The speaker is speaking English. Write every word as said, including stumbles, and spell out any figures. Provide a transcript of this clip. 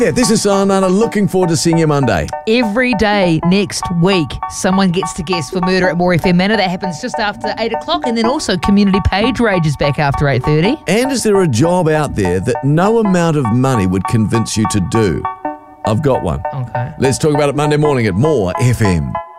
Yeah, this is Nana. Looking forward to seeing you Monday. Every day next week, someone gets to guess for Murder at More F M Manor. That happens just after eight o'clock, and then also Community Page Rage is back after eight thirty. And is there a job out there that no amount of money would convince you to do? I've got one. Okay. Let's talk about it Monday morning at More F M.